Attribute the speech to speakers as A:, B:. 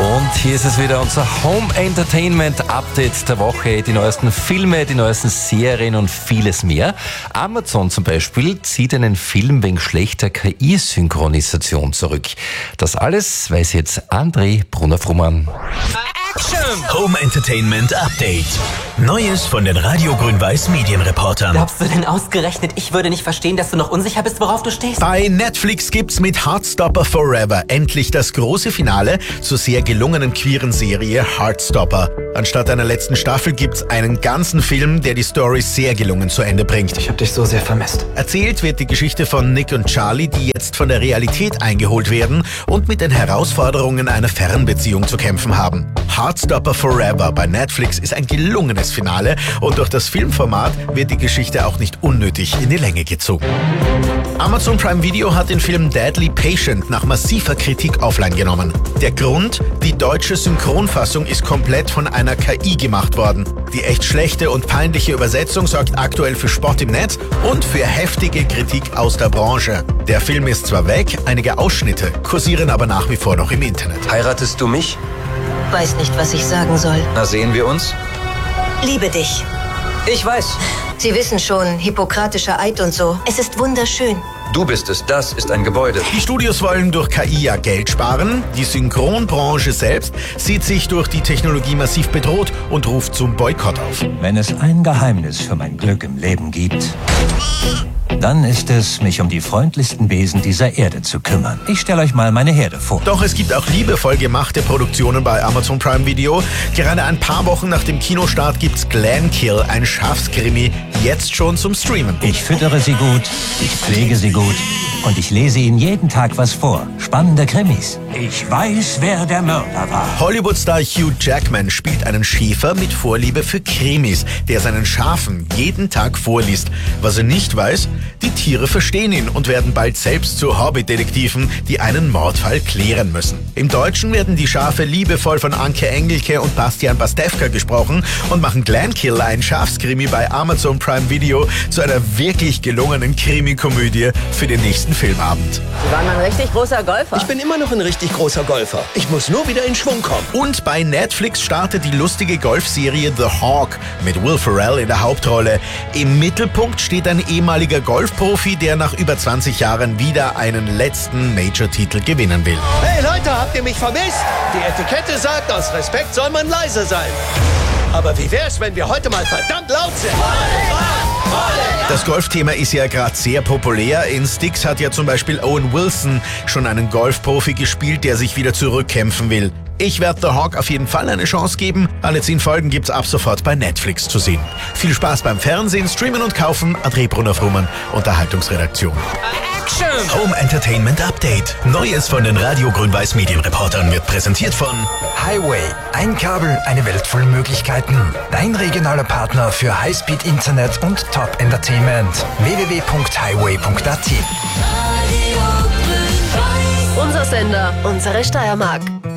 A: Und hier ist es wieder unser Home Entertainment Update der Woche. Die neuesten Filme, die neuesten Serien und vieles mehr. Amazon zum Beispiel zieht einen Film wegen schlechter KI-Synchronisation zurück. Das alles weiß jetzt André Brunner-Frumann.
B: Home Entertainment Update. Neues von den Radio Grün-Weiß Medienreportern.
C: Glaubst du denn ausgerechnet, ich würde nicht verstehen, dass du noch unsicher bist, worauf du stehst?
B: Bei Netflix gibt's mit Heartstopper Forever endlich das große Finale zur sehr gelungenen queeren Serie Heartstopper. Anstatt einer letzten Staffel gibt's einen ganzen Film, der die Story sehr gelungen zu Ende bringt.
C: Ich hab dich so sehr vermisst.
B: Erzählt wird die Geschichte von Nick und Charlie, die jetzt von der Realität eingeholt werden und mit den Herausforderungen einer Fernbeziehung zu kämpfen haben. Heartstopper Forever bei Netflix ist ein gelungenes Finale und durch das Filmformat wird die Geschichte auch nicht unnötig in die Länge gezogen. Amazon Prime Video hat den Film Deadly Patient nach massiver Kritik offline genommen. Der Grund? Die deutsche Synchronfassung ist komplett von einer KI gemacht worden. Die echt schlechte und peinliche Übersetzung sorgt aktuell für Spott im Netz und für heftige Kritik aus der Branche. Der Film ist zwar weg, einige Ausschnitte kursieren aber nach wie vor noch im Internet.
D: Heiratest du mich?
E: Weiß nicht, was ich sagen soll.
D: Na, sehen wir uns?
E: Liebe dich.
D: Ich weiß.
E: Sie wissen schon, hippokratischer Eid und so. Es ist wunderschön.
D: Du bist es. Das ist ein Gebäude.
B: Die Studios wollen durch KI ja Geld sparen. Die Synchronbranche selbst sieht sich durch die Technologie massiv bedroht und ruft zum Boykott auf.
F: Wenn es ein Geheimnis für mein Glück im Leben gibt, dann ist es, mich um die freundlichsten Wesen dieser Erde zu kümmern. Ich stelle euch mal meine Herde vor.
B: Doch es gibt auch liebevoll gemachte Produktionen bei Amazon Prime Video. Gerade ein paar Wochen nach dem Kinostart gibt's Glenkill, ein Schafskrimi, jetzt schon zum Streamen.
F: Ich füttere sie gut, ich pflege sie gut und ich lese ihnen jeden Tag was vor. Spannende Krimis. Ich weiß, wer der Mörder war.
B: Hollywood-Star Hugh Jackman spielt einen Schäfer mit Vorliebe für Krimis, der seinen Schafen jeden Tag vorliest. Was er nicht weiß, die Tiere verstehen ihn und werden bald selbst zu Hobbydetektiven, die einen Mordfall klären müssen. Im Deutschen werden die Schafe liebevoll von Anke Engelke und Bastian Pastewka gesprochen und machen Glenkill, ein Schafskrimi bei Amazon Prime Video, zu einer wirklich gelungenen Krimi-Komödie für den nächsten Filmabend.
G: Sie waren ein richtig großer Golfer.
H: Ich bin immer noch ein richtig großer Golfer. Ich muss nur wieder in Schwung kommen.
B: Und bei Netflix startet die lustige Golfserie The Hawk mit Will Ferrell in der Hauptrolle. Im Mittelpunkt steht ein ehemaliger Golfprofi, der nach über 20 Jahren wieder einen letzten Major-Titel gewinnen will.
H: Hey Leute, habt ihr mich vermisst? Die Etikette sagt, aus Respekt soll man leise sein. Aber wie wär's, wenn wir heute mal verdammt laut sind?
B: Das Golfthema ist ja gerade sehr populär. In Styx hat ja zum Beispiel Owen Wilson schon einen Golfprofi gespielt, der sich wieder zurückkämpfen will. Ich werde The Hawk auf jeden Fall eine Chance geben. Alle 10 Folgen gibt's ab sofort bei Netflix zu sehen. Viel Spaß beim Fernsehen, Streamen und Kaufen. André Brunner-Frumann, Unterhaltungsredaktion. Home Entertainment Update. Neues von den Radio Grün-Weiß Medienreportern wird präsentiert von
I: Highway. Ein Kabel, eine Welt voll Möglichkeiten. Dein regionaler Partner für Highspeed-Internet und Top-Entertainment. www.highway.at.
G: Unser Sender, unsere Steiermark.